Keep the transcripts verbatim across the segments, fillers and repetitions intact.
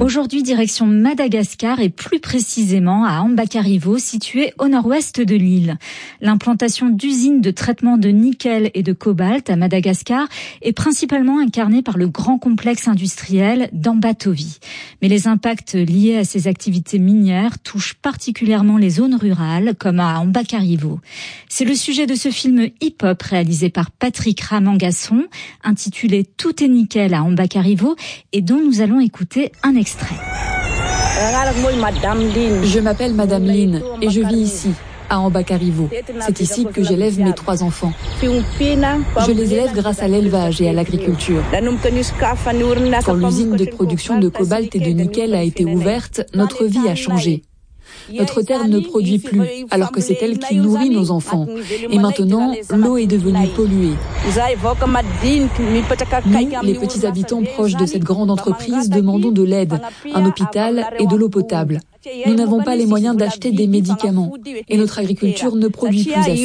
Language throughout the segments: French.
Aujourd'hui, direction Madagascar et plus précisément à Ambacarivo, situé au nord-ouest de l'île. L'implantation d'usines de traitement de nickel et de cobalt à Madagascar est principalement incarnée par le grand complexe industriel d'Ambatovi. Mais les impacts liés à ces activités minières touchent particulièrement les zones rurales, comme à Ambacarivo. C'est le sujet de ce film hip-hop réalisé par Patrick Ramangasson, intitulé « Tout est nickel à Ambacarivo » et dont nous allons écouter un extrait. Je m'appelle Madame Lynn et je vis ici, à Ambacarivo. C'est ici que j'élève mes trois enfants. Je les élève grâce à l'élevage et à l'agriculture. Quand l'usine de production de cobalt et de nickel a été ouverte, notre vie a changé. Notre terre ne produit plus, alors que c'est elle qui nourrit nos enfants. Et maintenant, l'eau est devenue polluée. Nous, les petits habitants proches de cette grande entreprise, demandons de l'aide, un hôpital et de l'eau potable. Nous n'avons pas les moyens d'acheter des médicaments et notre agriculture ne produit plus assez.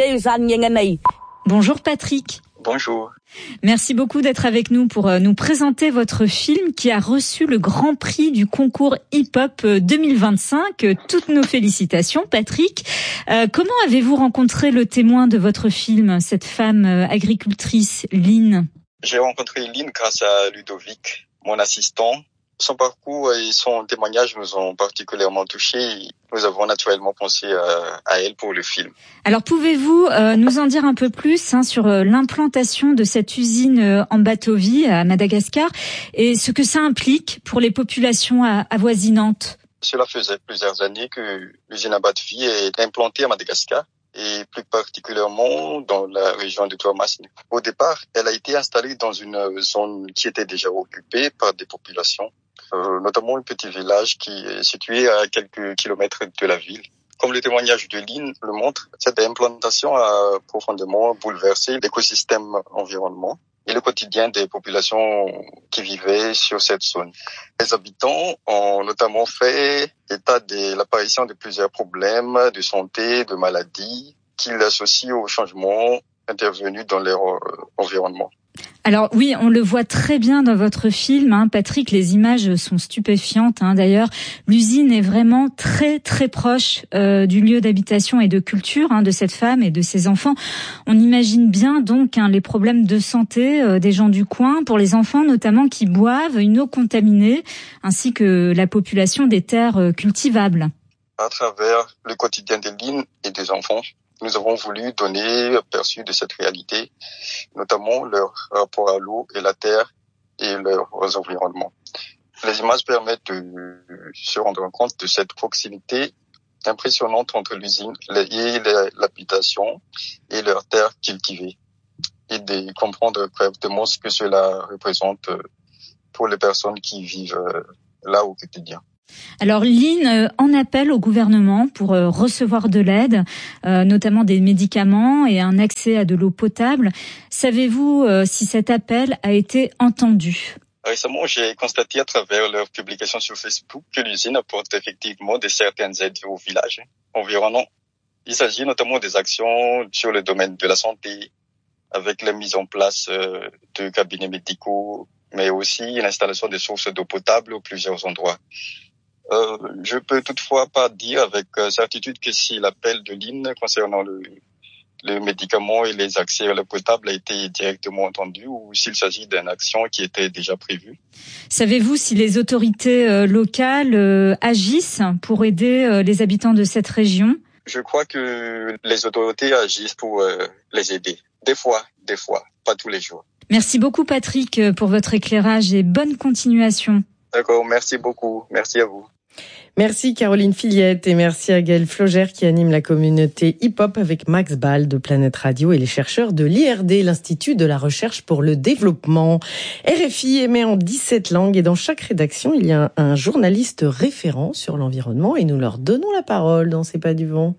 Bonjour Patrick. Bonjour. Merci beaucoup d'être avec nous pour nous présenter votre film qui a reçu le grand prix du concours hip-hop deux mille vingt-cinq. Toutes nos félicitations, Patrick. Euh, comment avez-vous rencontré le témoin de votre film, cette femme agricultrice, Lynn ? J'ai rencontré Lynn grâce à Ludovic, mon assistant. Son parcours et son témoignage nous ont particulièrement touchés. Nous avons naturellement pensé à, à elle pour le film. Alors, pouvez-vous euh, nous en dire un peu plus hein, sur euh, l'implantation de cette usine euh, Ambatovi à Madagascar et ce que ça implique pour les populations à, avoisinantes ? Cela faisait plusieurs années que l'usine Ambatovi est implantée à Madagascar et plus particulièrement dans la région de Tuamasne. Au départ, elle a été installée dans une zone qui était déjà occupée par des populations, euh, notamment un petit village qui est situé à quelques kilomètres de la ville. Comme le témoignage de Lynn le montre, cette implantation a profondément bouleversé l'écosystème environnement et le quotidien des populations qui vivaient sur cette zone. Les habitants ont notamment fait état de l'apparition de plusieurs problèmes de santé, de maladies, qu'ils associent aux changements intervenus dans leur environnement. Alors oui, on le voit très bien dans votre film, hein, Patrick, les images sont stupéfiantes. Hein, d'ailleurs, l'usine est vraiment très très proche euh, du lieu d'habitation et de culture hein, de cette femme et de ses enfants. On imagine bien donc hein, les problèmes de santé euh, des gens du coin, pour les enfants notamment qui boivent une eau contaminée, ainsi que la population des terres euh, cultivables. À travers le quotidien de Lynn et des enfants, nous avons voulu donner aperçu de cette réalité, notamment leur rapport à l'eau et la terre et leurs environnements. Les images permettent de se rendre compte de cette proximité impressionnante entre l'usine et l'habitation et leurs terres cultivées et de comprendre correctement ce que cela représente pour les personnes qui vivent là au quotidien. Alors Lynn en appelle au gouvernement pour recevoir de l'aide, euh, notamment des médicaments et un accès à de l'eau potable. Savez-vous euh, si cet appel a été entendu ? Récemment, j'ai constaté à travers leurs publications sur Facebook que l'usine apporte effectivement de certaines aides aux villages environnants. Il s'agit notamment des actions sur le domaine de la santé, avec la mise en place euh, de cabinets médicaux, mais aussi l'installation des sources d'eau potable à plusieurs endroits. Euh, je peux toutefois pas dire avec certitude que si l'appel de Lynn concernant le, le médicament et les accès à l'eau potable a été directement entendu ou s'il s'agit d'une action qui était déjà prévue. Savez-vous si les autorités euh, locales euh, agissent pour aider euh, les habitants de cette région ? Je crois que les autorités agissent pour euh, les aider. Des fois, des fois, pas tous les jours. Merci beaucoup Patrick pour votre éclairage et bonne continuation. D'accord, merci beaucoup. Merci à vous. Merci Caroline Filiette et merci à Gaël Flogère qui anime la communauté hip-hop avec Max Ball de Planète Radio et les chercheurs de l'I R D, l'Institut de la Recherche pour le Développement. R F I émet en dix-sept langues et dans chaque rédaction, il y a un journaliste référent sur l'environnement et nous leur donnons la parole dans C'est pas du vent.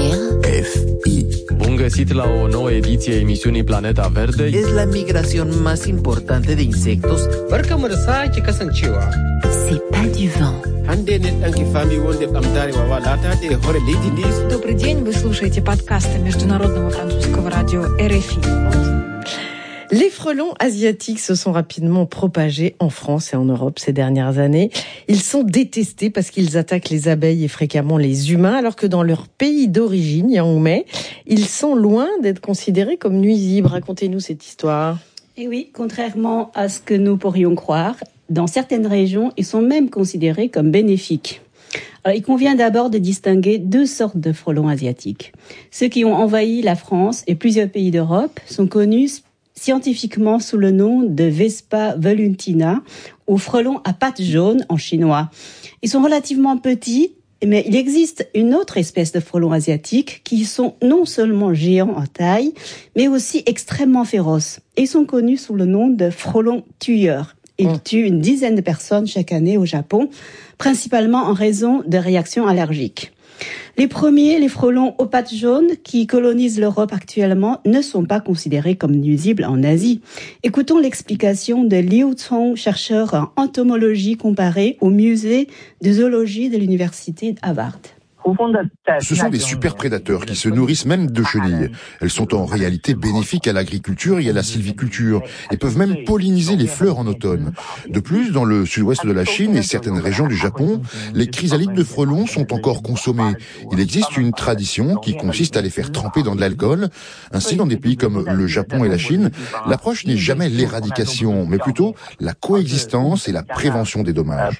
R F I. Bun găsit la o nouă ediție a emisiunii Planeta Verde. Es la migración más importante de insectos. Barkamu da sake kasancewa. C'est pas du vent. Hande ne danki fami wonde amdare wa lata de hore lady dis. Добрый день, вы слушаете подкасты Международного французского радио эр эф и. Les frelons asiatiques se sont rapidement propagés en France et en Europe ces dernières années. Ils sont détestés parce qu'ils attaquent les abeilles et fréquemment les humains, alors que dans leur pays d'origine, Yaoundé, ils sont loin d'être considérés comme nuisibles. Racontez-nous cette histoire. Et oui, contrairement à ce que nous pourrions croire, dans certaines régions, ils sont même considérés comme bénéfiques. Alors, il convient d'abord de distinguer deux sortes de frelons asiatiques. Ceux qui ont envahi la France et plusieurs pays d'Europe sont connus scientifiquement sous le nom de Vespa velutina ou frelons à pattes jaunes en chinois. Ils sont relativement petits, mais il existe une autre espèce de frelons asiatiques qui sont non seulement géants en taille, mais aussi extrêmement féroces. Ils sont connus sous le nom de frelons tueurs. Ils tuent une dizaine de personnes chaque année au Japon, principalement en raison de réactions allergiques. Les premiers, les frelons aux pattes jaunes, qui colonisent l'Europe actuellement, ne sont pas considérés comme nuisibles en Asie. Écoutons l'explication de Liu Cong, chercheur en entomologie comparée au musée de zoologie de l'université Harvard. Ce sont des super prédateurs qui se nourrissent même de chenilles. Elles sont en réalité bénéfiques à l'agriculture et à la sylviculture et peuvent même polliniser les fleurs en automne. De plus, dans le sud-ouest de la Chine et certaines régions du Japon, les chrysalides de frelons sont encore consommés. Il existe une tradition qui consiste à les faire tremper dans de l'alcool. Ainsi, dans des pays comme le Japon et la Chine, l'approche n'est jamais l'éradication, mais plutôt la coexistence et la prévention des dommages.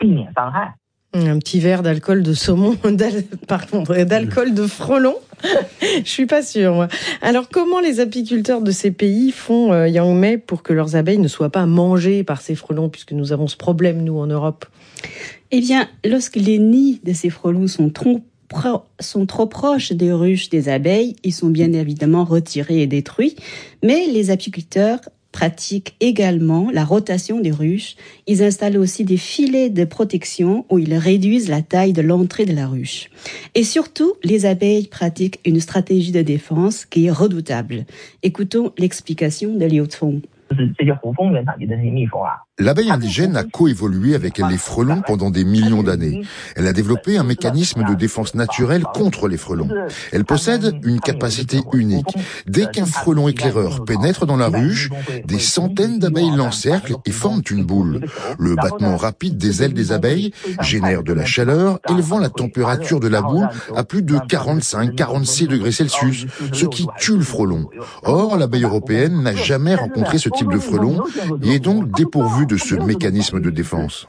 Un petit verre d'alcool de saumon, d'al... pardon, d'alcool de frelon. Je suis pas sûre, moi. Alors, comment les apiculteurs de ces pays font, euh, Yaoundé, pour que leurs abeilles ne soient pas mangées par ces frelons, puisque nous avons ce problème, nous, en Europe? Eh bien, lorsque les nids de ces frelons sont trop, pro- sont trop proches des ruches des abeilles, ils sont bien évidemment retirés et détruits. Mais les apiculteurs pratiquent également la rotation des ruches. Ils installent aussi des filets de protection où ils réduisent la taille de l'entrée de la ruche. Et surtout, les abeilles pratiquent une stratégie de défense qui est redoutable. Écoutons l'explication de Liu Cong. L'abeille indigène a coévolué avec les frelons pendant des millions d'années. Elle a développé un mécanisme de défense naturelle contre les frelons. Elle possède une capacité unique. Dès qu'un frelon éclaireur pénètre dans la ruche, des centaines d'abeilles l'encerclent et forment une boule. Le battement rapide des ailes des abeilles génère de la chaleur, élevant la température de la boule à plus de quarante-cinq à quarante-six degrés Celsius, ce qui tue le frelon. Or, l'abeille européenne n'a jamais rencontré ce type de frelon et est donc dépourvue de ce mécanisme de défense.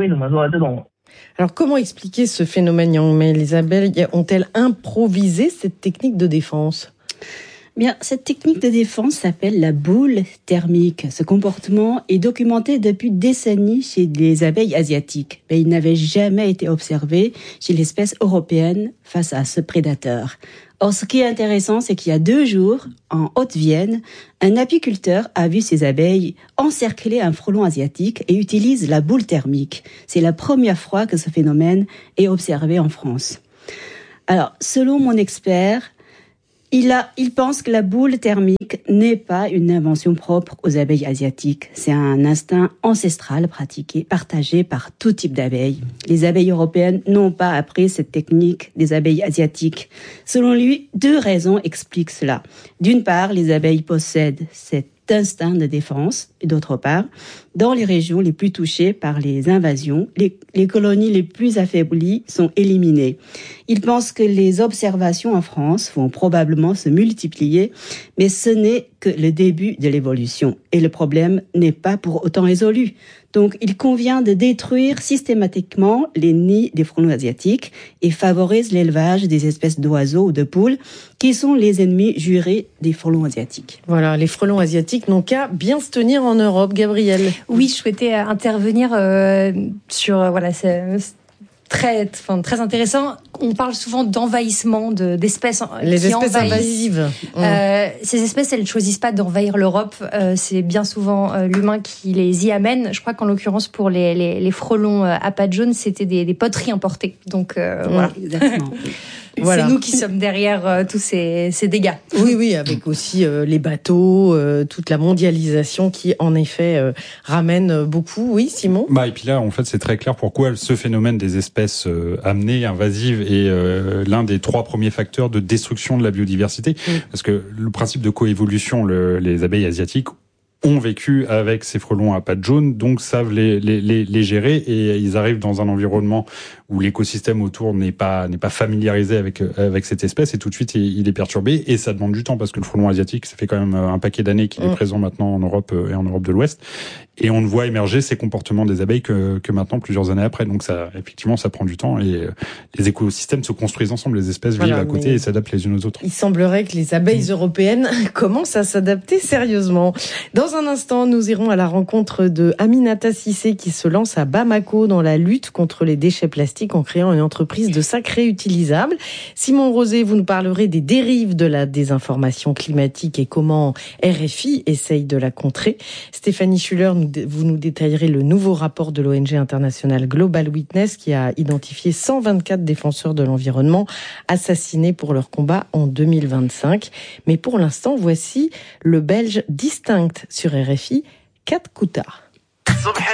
Alors, comment expliquer ce phénomène, Yaoundé? Les abeilles ont-elles improvisé cette technique de défense? Bien, cette technique de défense s'appelle la boule thermique. Ce comportement est documenté depuis des décennies chez les abeilles asiatiques, mais il n'avait jamais été observé chez l'espèce européenne face à ce prédateur. Or, ce qui est intéressant, c'est qu'il y a deux jours, en Haute-Vienne, un apiculteur a vu ses abeilles encercler un frelon asiatique et utilise la boule thermique. C'est la première fois que ce phénomène est observé en France. Alors, selon mon expert, Il, a, il pense que la boule thermique n'est pas une invention propre aux abeilles asiatiques. C'est un instinct ancestral pratiqué, partagé par tout type d'abeilles. Les abeilles européennes n'ont pas appris cette technique des abeilles asiatiques. Selon lui, deux raisons expliquent cela. D'une part, les abeilles possèdent cet instinct de défense, et d'autre part, dans les régions les plus touchées par les invasions, les, les colonies les plus affaiblies sont éliminées. Il pense que les observations en France vont probablement se multiplier, mais ce n'est que le début de l'évolution. Et le problème n'est pas pour autant résolu. Donc, il convient de détruire systématiquement les nids des frelons asiatiques et favorise l'élevage des espèces d'oiseaux ou de poules qui sont les ennemis jurés des frelons asiatiques. Voilà, les frelons asiatiques n'ont qu'à bien se tenir en Europe. Gabrielle. Oui, je souhaitais intervenir euh, sur euh, voilà, c'est très, enfin, très intéressant. On parle souvent d'envahissement de, d'espèces les qui espèces envahissent. invasives. Euh, ces espèces, elles ne choisissent pas d'envahir l'Europe. Euh, c'est bien souvent euh, l'humain qui les y amène. Je crois qu'en l'occurrence, pour les, les, les frelons euh, à pattes jaunes, c'était des, des poteries importées. Donc euh, mmh. voilà. Exactement. Voilà. C'est nous qui sommes derrière euh, tous ces, ces dégâts. Oui, oui, avec aussi euh, les bateaux, euh, toute la mondialisation qui, en effet, euh, ramène beaucoup. Oui, Simon ? Bah, et puis là, en fait, c'est très clair pourquoi ce phénomène des espèces euh, amenées, invasives, est euh, l'un des trois premiers facteurs de destruction de la biodiversité. Mmh. Parce que le principe de coévolution, le, les abeilles asiatiques ont vécu avec ces frelons à pattes jaunes, donc savent les, les, les, les gérer, et ils arrivent dans un environnement où l'écosystème autour n'est pas n'est pas familiarisé avec avec cette espèce, et tout de suite il, il est perturbé, et ça demande du temps parce que le frelon asiatique, ça fait quand même un paquet d'années qu'il mmh. est présent maintenant en Europe et en Europe de l'Ouest, et on ne voit émerger ces comportements des abeilles que, que maintenant plusieurs années après. Donc ça, effectivement, ça prend du temps, et les écosystèmes se construisent ensemble, les espèces voilà, vivent à côté et s'adaptent les unes aux autres. Il semblerait que les abeilles mmh. européennes commencent à s'adapter sérieusement. Dans un instant, nous irons à la rencontre de Aminata Cissé qui se lance à Bamako dans la lutte contre les déchets plastiques en créant une entreprise de sacs réutilisables. Simon Rosé, vous nous parlerez des dérives de la désinformation climatique et comment R F I essaye de la contrer. Stéphanie Schuller, vous nous détaillerez le nouveau rapport de l'O N G internationale Global Witness qui a identifié cent vingt-quatre défenseurs de l'environnement assassinés pour leur combat en deux mille vingt-cinq. Mais pour l'instant, voici le Belge Distinct sur R F I, Kat Kouta.